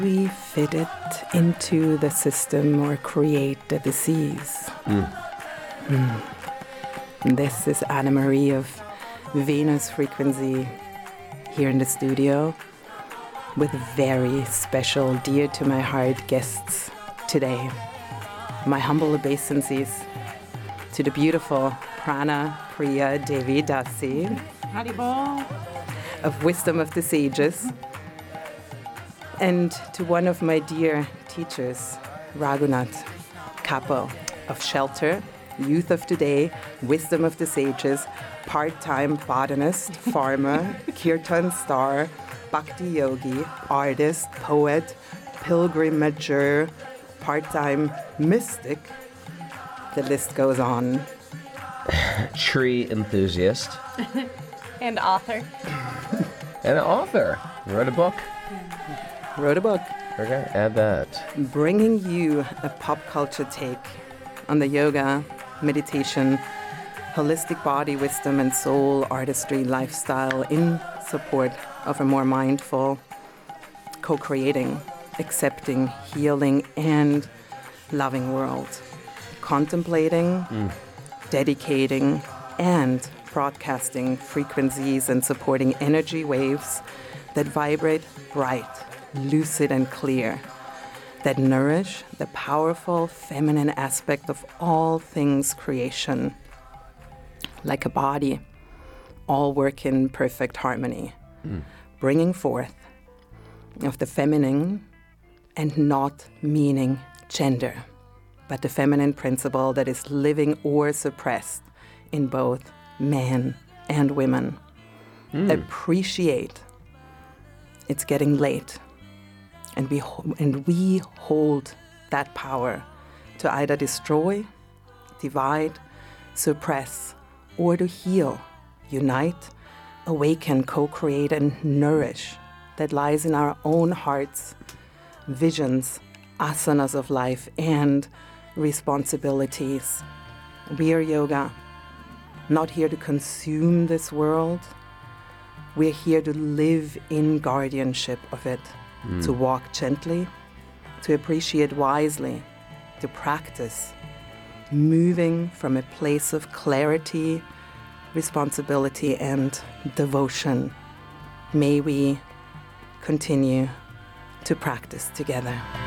We fit it into the system or create a disease. This is Anna Marie of Venus Frequency here in the studio with very special, dear to my heart guests today. My humble obeisances to the beautiful Prana Priya Devi Dasi of Wisdom of the Sages, and to one of my dear teachers, Raghunath Kapo of Shelter, Youth of Today, Wisdom of the Sages, part-time botanist, farmer, kirtan star, bhakti yogi, artist, poet, pilgrimager, part-time mystic. The list goes on. Tree enthusiast. And author. And an author. Wrote a book. Okay, add that. Bringing you a pop culture take on the yoga, meditation, holistic body, wisdom and soul, artistry, lifestyle in support of a more mindful, co-creating, accepting, healing and loving world. Contemplating, dedicating and broadcasting frequencies and supporting energy waves that vibrate bright, lucid and clear, that nourish the powerful feminine aspect of all things creation. Like a body, all work in perfect harmony, bringing forth of the feminine and not meaning gender, but the feminine principle that is living or suppressed in both men and women. Appreciate it's getting late. And we hold that power to either destroy, divide, suppress, or to heal, unite, awaken, co-create, and nourish that lies in our own hearts, visions, asanas of life, and responsibilities. We are yoga, not here to consume this world. We're here to live in guardianship of it. To walk gently, to appreciate wisely, to practice, moving from a place of clarity, responsibility, and devotion. May we continue to practice together.